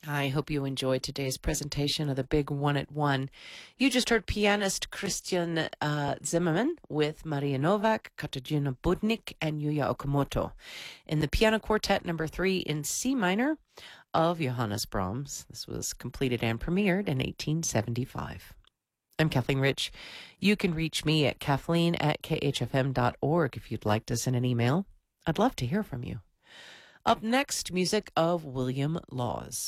I hope you enjoyed today's presentation of the Big One at One. You just heard pianist Christian Zimmerman with Maria Novak, Katarzyna Budnik, and Yuya Okamoto in the Piano Quartet No. 3 in C minor of Johannes Brahms. This was completed and premiered in 1875. I'm Kathleen Rich. You can reach me at kathleen@khfm.org if you'd like to send an email. I'd love to hear from you. Up next, music of William Laws.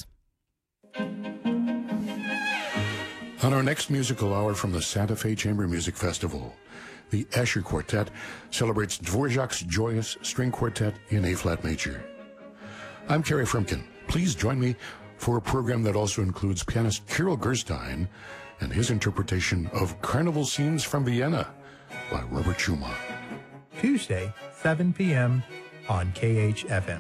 On our next musical hour from the Santa Fe Chamber Music Festival, the Escher Quartet celebrates Dvorak's joyous string quartet in A-flat major. I'm Kerry Frumkin. Please join me for a program that also includes pianist Kirill Gerstein and his interpretation of Carnival Scenes from Vienna by Robert Schumann. Tuesday, 7 p.m. on KHFM.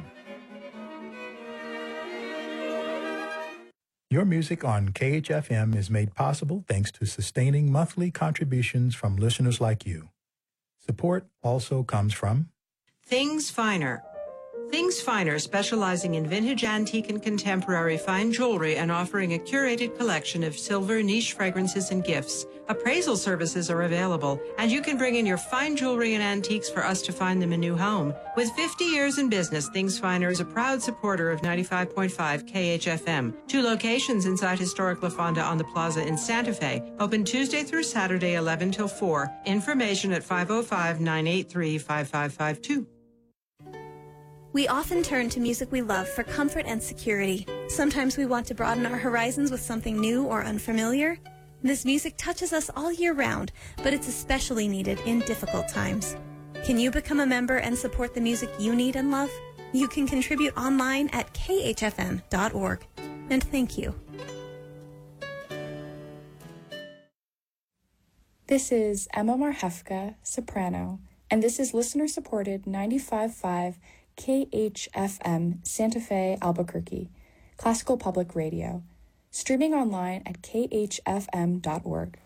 Your music on KHFM is made possible thanks to sustaining monthly contributions from listeners like you. Support also comes from Things Finer. Things Finer, specializing in vintage, antique, and contemporary fine jewelry and offering a curated collection of silver, niche fragrances, and gifts. Appraisal services are available, and you can bring in your fine jewelry and antiques for us to find them a new home. With 50 years in business, Things Finer is a proud supporter of 95.5 KHFM. 2 locations inside historic La Fonda on the Plaza in Santa Fe. Open Tuesday through Saturday, 11 till 4. Information at 505-983-5552. We often turn to music we love for comfort and security. Sometimes we want to broaden our horizons with something new or unfamiliar. This music touches us all year round, but it's especially needed in difficult times. Can you become a member and support the music you need and love? You can contribute online at khfm.org. And thank you. This is Emma Marhefka, soprano, and this is listener-supported 95.5 KHFM Santa Fe, Albuquerque, classical public radio, streaming online at khfm.org.